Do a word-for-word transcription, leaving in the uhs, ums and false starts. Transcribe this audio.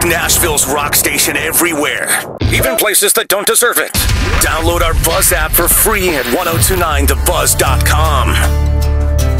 Nashville's rock station everywhere, even places that don't deserve it. Download our Buzz app for free at ten twenty-nine the buzz dot com.